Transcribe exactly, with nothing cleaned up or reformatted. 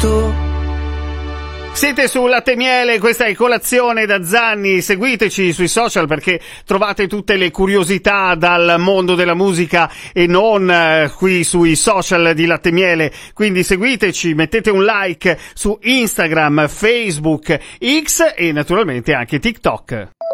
tutto. Siete su Latte e Miele, questa è Colazione da Zanni, seguiteci sui social perché trovate tutte le curiosità dal mondo della musica e non eh, qui sui social di Latte e Miele, quindi seguiteci, mettete un like su Instagram, Facebook, X e naturalmente anche TikTok.